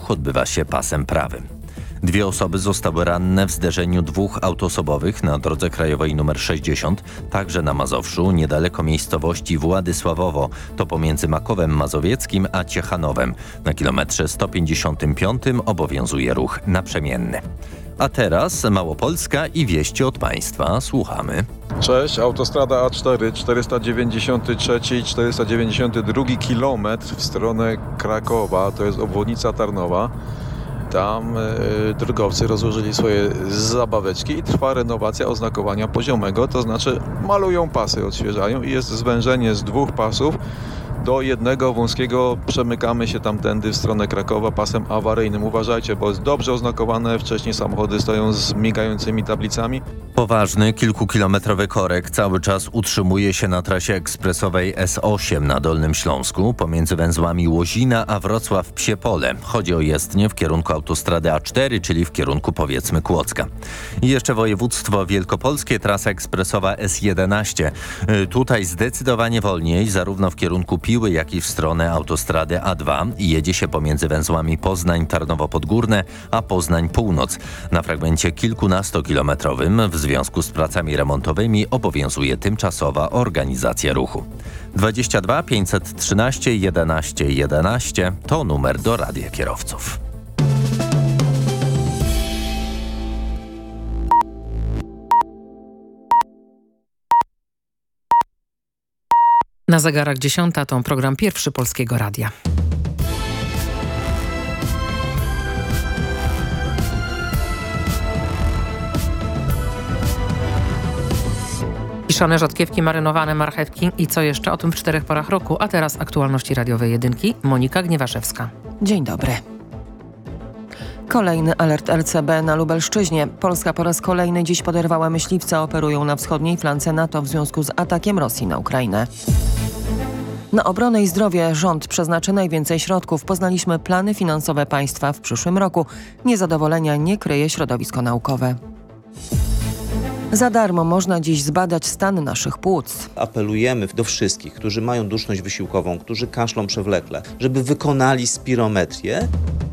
ruch odbywa się pasem prawym. 2 osoby zostały ranne w zderzeniu 2 aut osobowych na drodze krajowej nr 60, także na Mazowszu, niedaleko miejscowości Władysławowo. To pomiędzy Makowem Mazowieckim a Ciechanowem. Na kilometrze 155 obowiązuje ruch naprzemienny. A teraz Małopolska i wieści od państwa. Słuchamy. Cześć, autostrada A4, 493 i 492 km w stronę Krakowa, to jest obwodnica Tarnowa. Tam drogowcy rozłożyli swoje zabaweczki i trwa renowacja oznakowania poziomego, to znaczy malują pasy, odświeżają i jest zwężenie z 2 pasów do jednego wąskiego. Przemykamy się tamtędy w stronę Krakowa pasem awaryjnym. Uważajcie, bo jest dobrze oznakowane, wcześniej samochody stoją z migającymi tablicami. Poważny, kilkukilometrowy korek cały czas utrzymuje się na trasie ekspresowej S8 na Dolnym Śląsku pomiędzy węzłami Łozina a Wrocław-Psie Pole. Chodzi o jezdnię w kierunku autostrady A4, czyli w kierunku powiedzmy Kłodzka. I jeszcze województwo wielkopolskie, trasa ekspresowa S11. Tutaj zdecydowanie wolniej, zarówno w kierunku Piły, jak i w stronę autostrady A2. Jedzie się pomiędzy węzłami Poznań-Tarnowo-Podgórne a Poznań-Północ. Na fragmencie kilkunastokilometrowym w związku z pracami remontowymi obowiązuje tymczasowa organizacja ruchu. 22 513 11 11 to numer do radia kierowców. Na zegarach 10 to program Pierwszy Polskiego Radia. Kiszone rzodkiewki, marynowane marchewki i co jeszcze, o tym w 4 porach roku. A teraz aktualności radiowej jedynki. Monika Gniewaszewska. Dzień dobry. Kolejny alert RCB na Lubelszczyźnie. Polska po raz kolejny dziś poderwała myśliwce, operują na wschodniej flance NATO w związku z atakiem Rosji na Ukrainę. Na obronę i zdrowie rząd przeznaczy najwięcej środków. Poznaliśmy plany finansowe państwa w przyszłym roku. Niezadowolenia nie kryje środowisko naukowe. Za darmo można dziś zbadać stan naszych płuc. Apelujemy do wszystkich, którzy mają duszność wysiłkową, którzy kaszlą przewlekle, żeby wykonali spirometrię.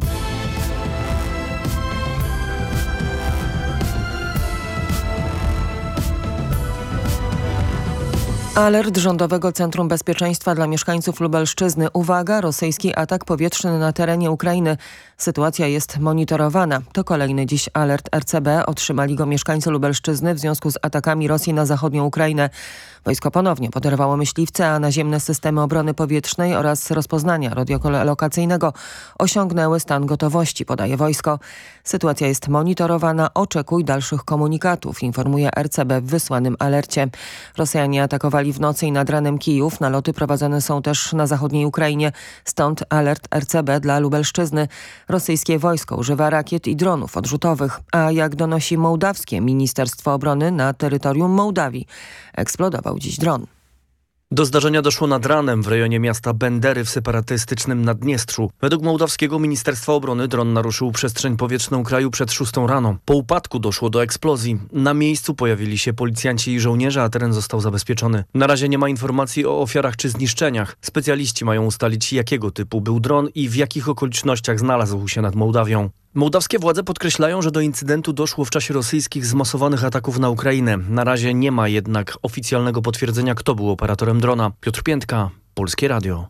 Alert Rządowego Centrum Bezpieczeństwa dla mieszkańców Lubelszczyzny. Uwaga, rosyjski atak powietrzny na terenie Ukrainy. Sytuacja jest monitorowana. To kolejny dziś alert RCB. Otrzymali go mieszkańcy Lubelszczyzny w związku z atakami Rosji na zachodnią Ukrainę. Wojsko ponownie poderwało myśliwce, a naziemne systemy obrony powietrznej oraz rozpoznania radiolokacyjnego osiągnęły stan gotowości, podaje wojsko. Sytuacja jest monitorowana. Oczekuj dalszych komunikatów, informuje RCB w wysłanym alercie. Rosjanie atakowali w nocy i nad ranem Kijów. Naloty prowadzone są też na zachodniej Ukrainie. Stąd alert RCB dla Lubelszczyzny. Rosyjskie wojsko używa rakiet i dronów odrzutowych. A jak donosi mołdawskie Ministerstwo Obrony, na terytorium Mołdawii eksplodował dziś dron. Do zdarzenia doszło nad ranem w rejonie miasta Bendery w separatystycznym Naddniestrzu. Według mołdawskiego Ministerstwa Obrony dron naruszył przestrzeń powietrzną kraju przed 6 rano. Po upadku doszło do eksplozji. Na miejscu pojawili się policjanci i żołnierze, a teren został zabezpieczony. Na razie nie ma informacji o ofiarach czy zniszczeniach. Specjaliści mają ustalić, jakiego typu był dron i w jakich okolicznościach znalazł się nad Mołdawią. Mołdawskie władze podkreślają, że do incydentu doszło w czasie rosyjskich zmasowanych ataków na Ukrainę. Na razie nie ma jednak oficjalnego potwierdzenia, kto był operatorem drona. Piotr Piętka, Polskie Radio.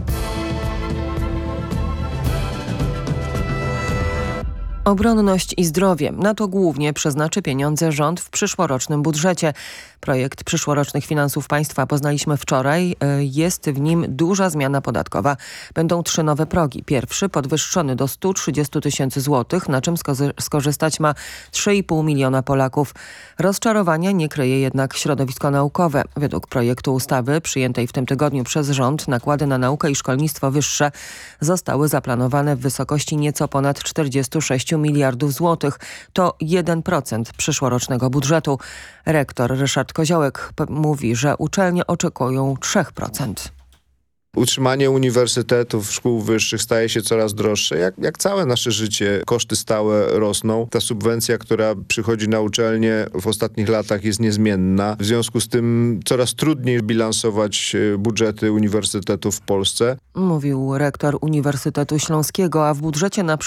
Obronność i zdrowie. Na to głównie przeznaczy pieniądze rząd w przyszłorocznym budżecie. Projekt przyszłorocznych finansów państwa poznaliśmy wczoraj. Jest w nim duża zmiana podatkowa. Będą 3 nowe progi. Pierwszy podwyższony do 130 000 złotych, na czym skorzystać ma 3,5 miliona Polaków. Rozczarowania nie kryje jednak środowisko naukowe. Według projektu ustawy przyjętej w tym tygodniu przez rząd nakłady na naukę i szkolnictwo wyższe zostały zaplanowane w wysokości nieco ponad 46 miliardów złotych. To 1% przyszłorocznego budżetu. Rektor Ryszard Koziołek mówi, że uczelnie oczekują 3%. Utrzymanie uniwersytetów, szkół wyższych staje się coraz droższe. Jak całe nasze życie, koszty stałe rosną. Ta subwencja, która przychodzi na uczelnię w ostatnich latach jest niezmienna. W związku z tym coraz trudniej bilansować budżety uniwersytetów w Polsce. Mówił rektor Uniwersytetu Śląskiego, a w budżecie na